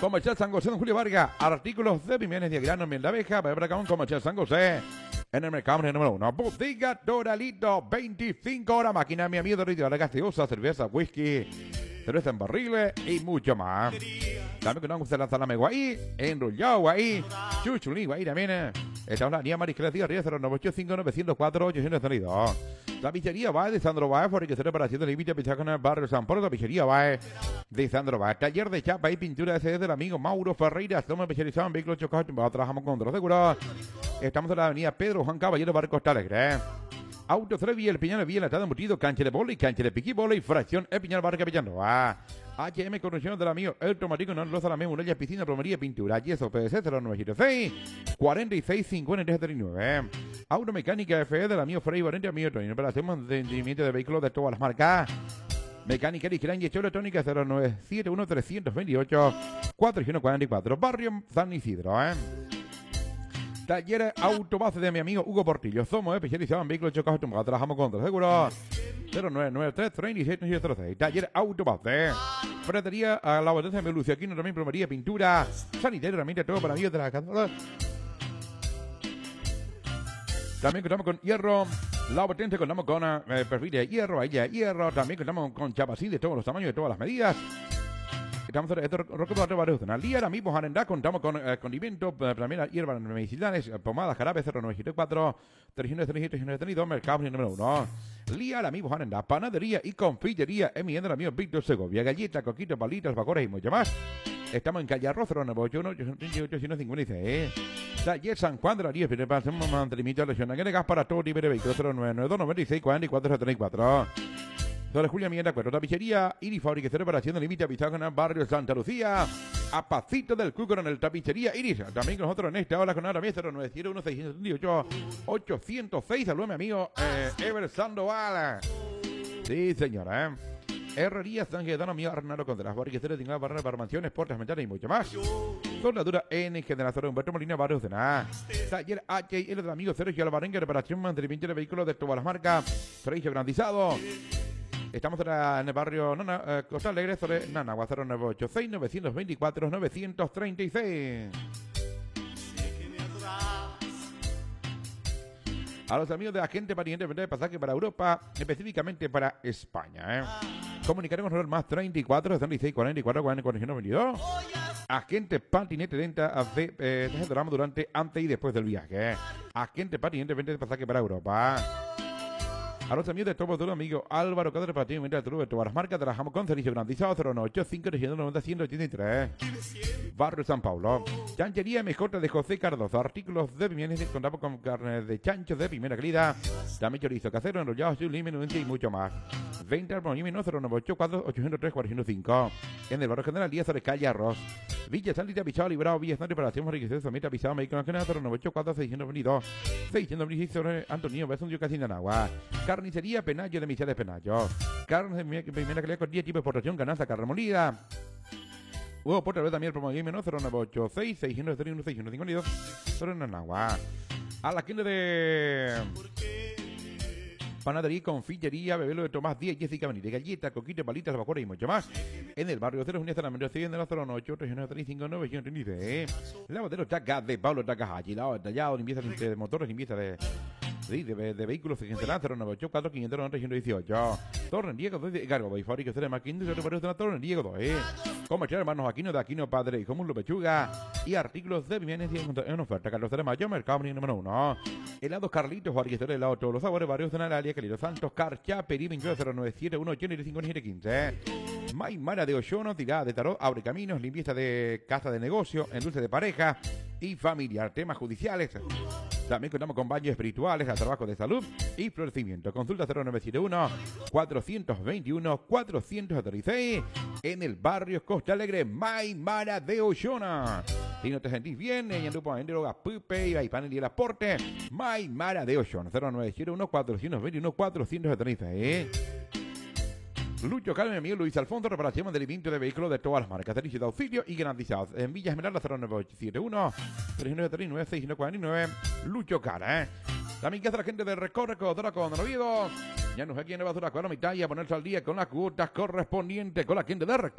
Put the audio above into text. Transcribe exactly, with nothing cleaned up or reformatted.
Comercial San José, don Julio Vargas. Artículos de Pimenez, Diagrano, Miel de Abeja. Para acá un Comercial San José. En el mercado número uno. Bodega Doralito. veinticinco horas. Máquina, mi amigo de ritual gaseosa, cerveza, whisky, cerveza en barriles y mucho más. También contamos con la salame guay, enrollado guay, chuchulí guay también. Esta es la línea Mariscal Díaz Ríos cero nueve ocho cinco nueve cero cuatro ocho cero dos. La pizzería va de Sandro Baez, fabricación para haciendo límite pizza con el barrio San Pablo. La pizzería va de Sandro Baez. Taller de chapa y pintura ese del amigo Mauro Ferreira. Somos especializados en vehículos chocados. Trabajamos con otros seguros. Estamos en la avenida Pedro Juan Caballero, Barrio Costa Alegre. Auto Trevi, el Piñal Vía, Latado Embutido, cancha de bola y cancha de piqui bola y fracción El Piñal Barca Villanova. H M Corrección del amigo El Tomático, no los Alamé, Muralla, Piscina, Plomería, Pintura, Yeso, P D C cero nueve cero seis, cuarenta y seis cincuenta y tres treinta y nueve. Automecánica F E del amigo Frey Valente, amigo Tony. Operación de mantenimiento de vehículos de todas las marcas. Mecánica Ligeraña y Hecho Electrónica cero nueve siete uno tres dos ocho cuatro uno cuatro cuatro. Barrio San Isidro, eh. Taller Autobase de mi amigo Hugo Portillo. Somos especializados en vehículos chocados automáticos. Trabajamos con otros seguros. cero nueve nueve tres tres siete cero seis. Taller Autobase. Ferretería a la potencia de Lucio. Aquí no también plomería, pintura, sanitario, herramienta, todo para amigos de la casa. También contamos con hierro. La potencia contamos con eh, perfil de hierro, ahí de hierro. También contamos con chapacín de todos los tamaños, de todas las medidas. Estamos en el Rocoto varios al día. Ahora mismo Arendá contamos con eh, condimentos, eh, también hierbas medicinales, eh, pomadas, jarabe cero nueve siete cuatro tres uno tres siete tres dos, mercado número uno. Lía, ahora mismo Arendá, panadería y confitería, emiendo el amigo Víctor Segovia, galletas, coquitos, palitas, bacores y mucho más. Estamos en calle Arroz cero nueve ocho uno ocho ocho cinco seis. Taller San Juan de la Ría, hacemos mantenimiento de lesiones de gas para todo tipo de vehículos cero nueve nueve dos nueve seis cuatro cuatro treinta y cuatro. Don Julio Miguel de Acuerdo, tapicería y fabricación de operación de límite avisado en el barrio Santa Lucía, a Pacito del Cuco en el tapicería Iris. También con nosotros en esta hora con ahora cero nueve cero uno seis ocho ocho cero seis. Saludos, mi amigo eh, Ever Sandoval. Sí, señora, eh. Herrería San Gedano, amigo Arnaldo Contreras, fabricación de barra para mansiones, puertas, ventanas y mucho más. Soldadura en Generación Humberto Molina, barrio de Nada. Taller H y L del amigo Sergio Alvarenga, reparación, mantenimiento de vehículos de todas las marcas, servicio garantizado. Estamos en el barrio Nana, eh, Costa Alegre, sobre Nanagua, cero nueve ocho seis nueve dos cuatro nueve tres seis. A los amigos de Agente Pariente de pasaje para Europa, específicamente para España, ¿eh? Comunicaremos con el más treinta y cuatro, setenta y seis, cuarenta y cuatro, cuarenta y cuatro, veintidós. Agente Patinete de venta hace eh, drama durante, antes y después del viaje, ¿eh? Agente Patinete de pasaje para Europa. A los amigos de Topo Duro, amigo Álvaro Cadre, para ti, mientras de todas las marcas, trabajamos con servicio garantizado cero nueve ocho cinco nueve nueve uno ocho tres. Barrio San Paulo. Chanchería M J de José Cardozo. Artículos de Pimenez. Contamos con carne de chancho de primera calidad. También chorizo casero, enrollado, chulín, menudencia y mucho más. Venta por cero nueve ocho cuatro ocho cero tres cuatro cinco. En el barrio General Díaz, sobre calle Arroz. Villa Santita, Pichado, Librado, Villa Santa, Reparación, Enriquecer, Someta, Pisado, México Nacional, cero nueve ocho cuatro seis veintidós. seiscientos veintiséis sobre Antonio, Beso, Dio Casi Nanagua. Carnicería Penayo de Michales Penayo. Carne de primera calidad con diez tipos de exportación, ganancia, carne molida. Huevo por también el promo game cero nueve ocho seis seis uno tres uno seis uno cinco dos sobre Nanagua. A la quinta de panadería y confitería, bebelo de Tomás Díaz, Jessica Benítez, galletas, coquitos, palitas, vapores y mucho más. En el barrio Cero Unidad de la Mendoza, de la cero nueve ocho tres uno tres cinco nueve uno tres. Lavadero Chaca de Pablo Takahashi, lavado detallado, limpieza de motores, limpieza de Sí, de, de, de vehículos cero nueve ocho cuatro cinco nueve tres uno dieciocho. Torre Diego dos de Cargo, y fabricación de máquinas de reparación de la Torre Diego dos, eh. Comercial hermanos Aquino de Aquino Padre y Común Pechuga y artículos de bienes en oferta. Carlos de Mayo, mercado número uno. Helados Carlitos, fabricación de helado todos los sabores, barrios de Nalalia, Calido Santos, Carcha, Perí, cero nueve siete uno ocho cinco siete uno cinco. Maimara de Oyono, tirada de tarot, abre caminos, limpieza de casa de negocio, endulce de pareja y familiar, temas judiciales. También contamos con baños espirituales, a trabajo de salud y florecimiento. Consulta cero nueve siete uno cuatro dos uno cuatro cero seis en el barrio Costa Alegre, Maimara de Ollona. Si no te sentís bien, en el grupo de drogas Pupe y Panel y el aporte, Maimara de Ollona, cero nueve siete uno cuatro dos uno cuatro cero seis. Lucho Carmen, amigo Luis Alfonso, reparación de limpio de vehículos de todas las marcas, servicio de auxilio y garantizados. En Villa Esmeralda, cero nueve ocho siete uno tres nueve tres nueve seis cuatro nueve. Lucho Cara, ¿eh? También que hace la gente de Recorre, Codora, con Oviedo. Ya nos aquí en Nueva Zura, con la mitad y a ponerse al día con las cuotas correspondientes con la gente de Recorre.